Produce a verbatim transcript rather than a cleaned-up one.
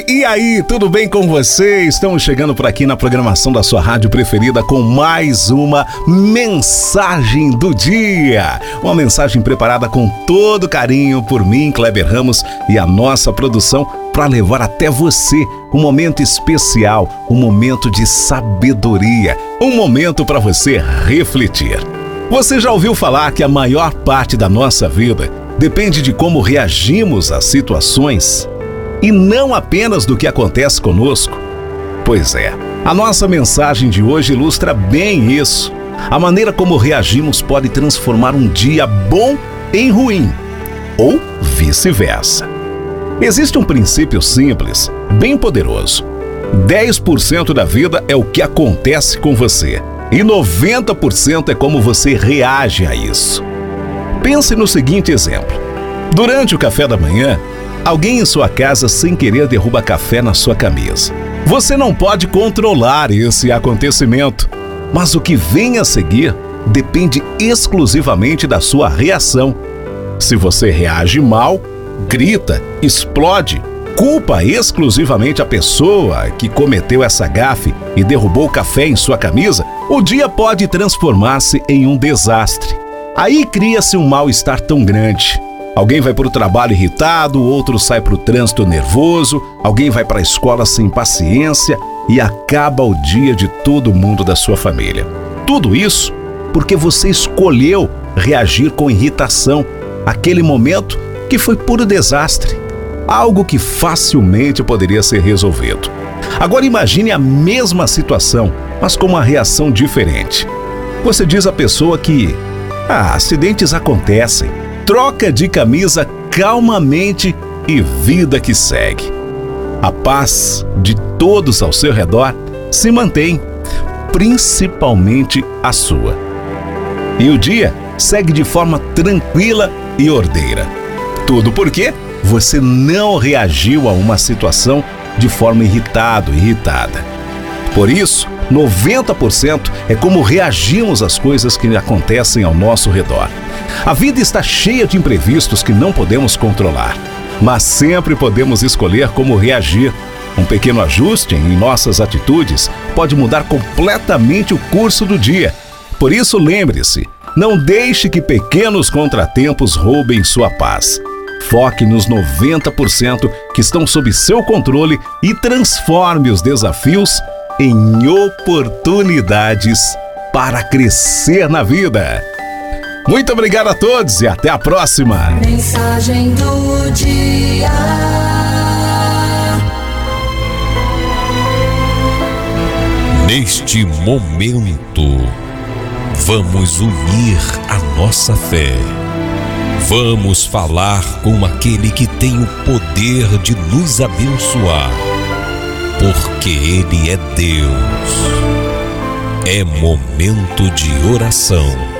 E aí, tudo bem com você? Estamos chegando por aqui na programação da sua rádio preferida com mais uma mensagem do dia. Uma mensagem preparada com todo carinho por mim, Kleber Ramos, e a nossa produção para levar até você um momento especial, um momento de sabedoria, um momento para você refletir. Você já ouviu falar que a maior parte da nossa vida depende de como reagimos às situações? E não apenas do que acontece conosco? Pois é, a nossa mensagem de hoje ilustra bem isso. A maneira como reagimos pode transformar um dia bom em ruim, ou vice-versa. Existe um princípio simples, bem poderoso. dez por cento da vida é o que acontece com você, e noventa por cento é como você reage a isso. Pense no seguinte exemplo. Durante o café da manhã, alguém em sua casa sem querer derruba café na sua camisa. Você não pode controlar esse acontecimento, mas o que vem a seguir depende exclusivamente da sua reação. Se você reage mal, grita, explode, culpa exclusivamente a pessoa que cometeu essa gafe e derrubou o café em sua camisa, o dia pode transformar-se em um desastre. Aí cria-se um mal-estar tão grande. Alguém vai para o trabalho irritado, outro sai para o trânsito nervoso, alguém vai para a escola sem paciência e acaba o dia de todo mundo da sua família. Tudo isso porque você escolheu reagir com irritação àquele momento que foi puro desastre, algo que facilmente poderia ser resolvido. Agora imagine a mesma situação, mas com uma reação diferente. Você diz à pessoa que ah, acidentes acontecem, troca de camisa calmamente e vida que segue. A paz de todos ao seu redor se mantém, principalmente a sua. E o dia segue de forma tranquila e ordeira. Tudo porque você não reagiu a uma situação de forma irritado, irritada. Por isso, noventa por cento é como reagimos às coisas que acontecem ao nosso redor. A vida está cheia de imprevistos que não podemos controlar, mas sempre podemos escolher como reagir. Um pequeno ajuste em nossas atitudes pode mudar completamente o curso do dia. Por isso, lembre-se, não deixe que pequenos contratempos roubem sua paz. Foque nos noventa por cento que estão sob seu controle e transforme os desafios em oportunidades para crescer na vida. Muito obrigado a todos e até a próxima. Mensagem do dia. Neste momento, vamos unir a nossa fé. Vamos falar com aquele que tem o poder de nos abençoar, porque Ele é Deus. É momento de oração.